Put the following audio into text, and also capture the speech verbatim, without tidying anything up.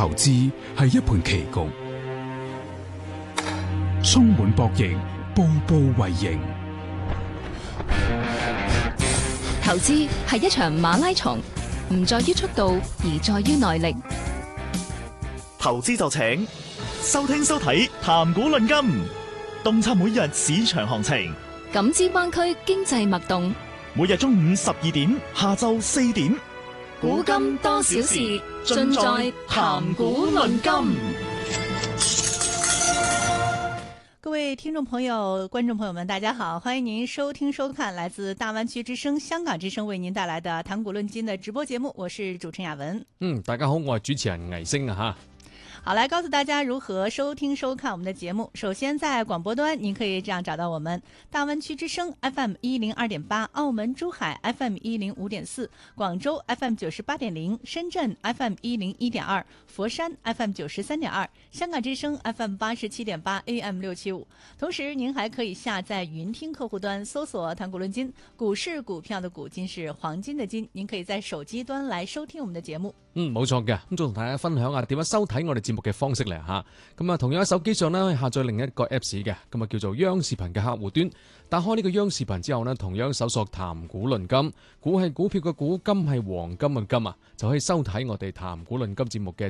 投資係一盤棋局，充滿博弈，步步為營。 投資係一場馬拉松，唔在於速度，而在於耐力。 投資就請收聽收睇談股論金，洞察每日市場行情， 感知灣區經濟脈動。 每日中午十二點，下晝四點， 古今多少事，盡在談股論金。 各位聽眾朋友、觀眾朋友們，大家好，歡迎您收聽收看來自大灣區之聲、香港之聲為您帶來的談股論金的直播節目，我是主持人雅文。 嗯，大家好，我係主持人魏星啊吓。 好，來告訴大家如何收聽收看我們的節目。首先在廣播端您可以這樣找到我們：大灣區之聲 F M 一零二點八，澳門珠海 F M 一零五點四，廣州 F M 九十八點零，深圳 F M 一零一點二，佛山 F M 九十三點二，香港之聲 F M 八十七點八 A M 六七五。同時您還可以下載雲聽客戶端，搜索談股論金，股市股票的股，金是黃金的金，您可以在手機端來收聽我們的節目。 嗯，冇錯嘅，咁就同大家分享下點樣收睇我哋節目嘅方式嚟吓。咁啊，同樣喺手機上呢，可以下載另一個 Apps 嘅，咁啊叫做央視頻嘅客戶端。打開呢個央視頻之後呢，同樣搜索談股論金，股係股票嘅股，金係黃金嘅金啊，就可以收睇我哋談股論金節目嘅